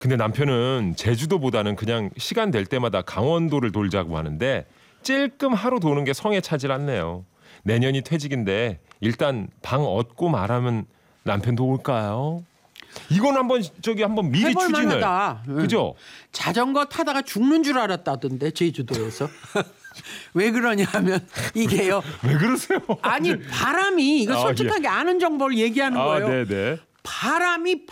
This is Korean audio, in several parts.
근데 남편은 제주도보다는 그냥 시간 될 때마다 강원도를 돌자고 하는데 찔끔 하루 도는 게 성에 차질 않네요. 내년이 퇴직인데 일단 방 얻고 말하면 남편도 올까요? 이건 한번 미리 해볼 추진을. 만하다. 그죠? 자전거 타다가 죽는 줄 알았다던데 제주도에서. 왜 그러냐면 이게요. 왜 그러세요? 아니 바람이 이거 솔직하게 아는 정보를 얘기하는 거예요. 네네. 바람이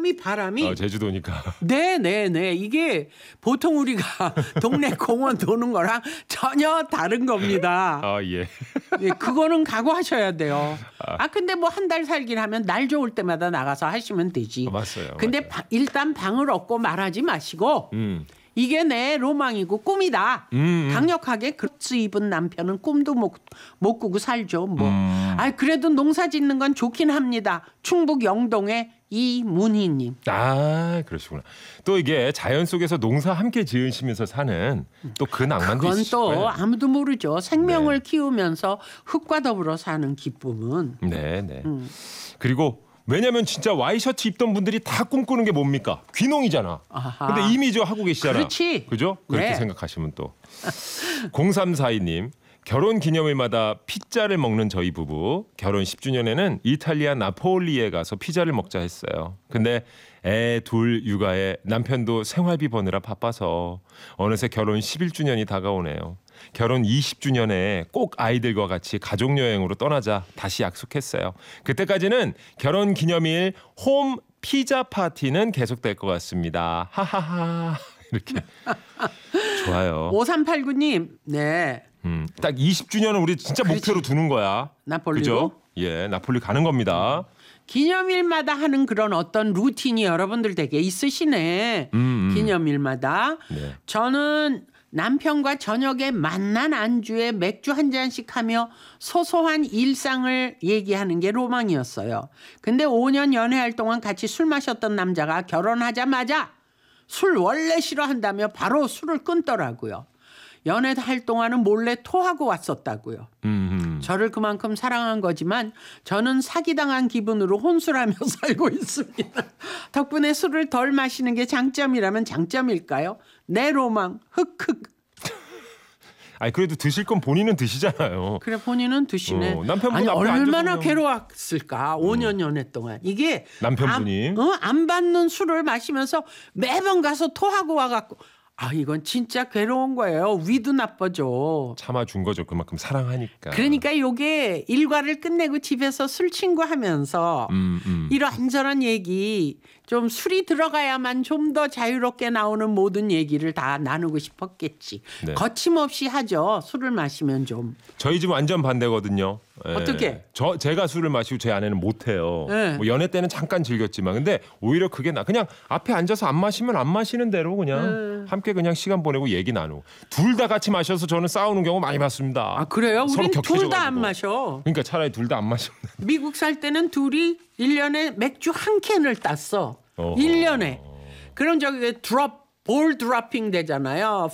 제주도니까. 네네네. 이게 보통 우리가 동네 공원 도는 거랑 전혀 다른 겁니다. 예. 네, 그거는 각오하셔야 돼요. 근데 뭐 한 달 살긴 하면 날 좋을 때마다 나가서 하시면 되지. 맞아요. 근데 일단 방을 얻고 말하지 마시고 이게 내 로망이고 꿈이다. 강력하게 그렇지 입은 남편은 꿈도 못 꾸고 살죠. 뭐. 그래도 농사 짓는 건 좋긴 합니다. 충북 영동의 이문희님. 그러시구나. 또 이게 자연 속에서 농사 함께 지으시면서 사는 또 그 낭만도 그건 있으실 또 거예요. 아무도 모르죠. 생명을 키우면서 흙과 더불어 사는 기쁨은. 네. 그리고 왜냐면 진짜 와이셔츠 입던 분들이 다 꿈꾸는 게 뭡니까? 귀농이잖아. 근데 이미 하고 계시잖아. 그렇지. 그죠? 그렇게 네. 생각하시면 또. 0342님. 결혼 기념일마다 피자를 먹는 저희 부부. 결혼 10주년에는 이탈리아 나폴리에 가서 피자를 먹자 했어요. 근데 애 둘 육아에 남편도 생활비 버느라 바빠서 어느새 결혼 11주년이 다가오네요. 결혼 20주년에 꼭 아이들과 같이 가족여행으로 떠나자 다시 약속했어요. 그때까지는 결혼 기념일 홈 피자 파티는 계속될 것 같습니다. 하하하. 이렇게. 좋아요. 5389님. 네. 딱 20주년은 우리 진짜 목표로 두는 거야. 나폴리로? 그죠? 예, 나폴리 가는 겁니다. 기념일마다 하는 그런 어떤 루틴이 여러분들 되게 있으시네. 기념일마다. 네. 저는 남편과 저녁에 맛난 안주에 맥주 한 잔씩 하며 소소한 일상을 얘기하는 게 로망이었어요. 근데 5년 연애할 동안 같이 술 마셨던 남자가 결혼하자마자 술 원래 싫어한다며 바로 술을 끊더라고요. 연애할 동안은 몰래 토하고 왔었다고요. 저를 그만큼 사랑한 거지만 저는 사기당한 기분으로 혼술하며 살고 있습니다. 덕분에 술을 덜 마시는 게 장점이라면 장점일까요? 내 로망 흑흑. 그래도 드실 건 본인은 드시잖아요. 그래 본인은 드시네. 남편분 아니 앞에 얼마나 앉아서 괴로웠을까. 5년 연애 동안. 이게 남편분이 안 받는 술을 마시면서 매번 가서 토하고 와갖고 이건 진짜 괴로운 거예요. 위도 나빠져. 참아준 거죠. 그만큼 사랑하니까. 그러니까 요게 일과를 끝내고 집에서 술 친구 하면서 이런저런 얘기 좀 술이 들어가야만 좀 더 자유롭게 나오는 모든 얘기를 다 나누고 싶었겠지. 네. 거침없이 하죠. 술을 마시면 좀. 저희 집 완전 반대거든요. 어떻게? 제가 술을 마시고 제 아내는 못해요. 네. 뭐 연애 때는 잠깐 즐겼지만 근데 오히려 그게 그냥 앞에 앉아서 안 마시면 안 마시는 대로 그냥 함께 그냥 시간 보내고 얘기 나누고 둘 다 같이 마셔서 저는 싸우는 경우 많이 봤습니다. 그래요? 서로 우린 둘 다 격해져가지고. 안 마셔. 그러니까 차라리 둘 다 안 마시면 미국 살 때는 둘이 1년에 맥주 한 캔을 땄어. 어허. 1년에. 그럼 저기 볼 드로핑 되잖아요. 5,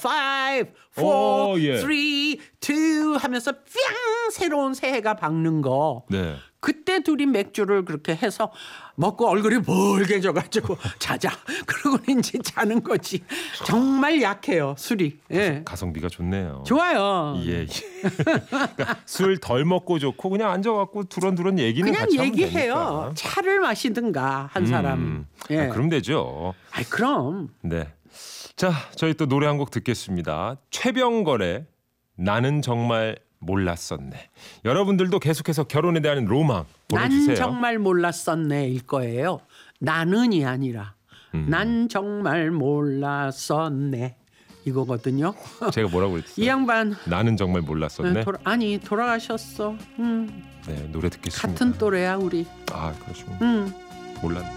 4, 예. 3, 2 하면서 뿅 새로운 새해가 박는 거. 네. 그때 둘이 맥주를 그렇게 해서 먹고 얼굴이 벌개져가지고 자자. 그러고 이제 자는 거지. 정말 약해요 술이. 예. 가성비가 좋네요. 좋아요. 예. 그러니까 술 덜 먹고 좋고 그냥 앉아갖고 두런두런 얘기는 그냥 같이 하면 얘기해요. 되니까. 차를 마시든가 한 사람. 예. 그럼 되죠. 그럼. 네. 자, 저희 또 노래 한 곡 듣겠습니다. 최병걸의 나는 정말 몰랐었네. 여러분들도 계속해서 결혼에 대한 로망 보내주세요. 난 정말 몰랐었네일 거예요. 나는이 아니라 난 정말 몰랐었네 이거거든요. 제가 뭐라고 그랬어요? 이 양반 나는 정말 몰랐었네. 돌아가셨어. 네, 노래 듣겠습니다. 같은 또래야 우리. 그러시군요. 몰랐네.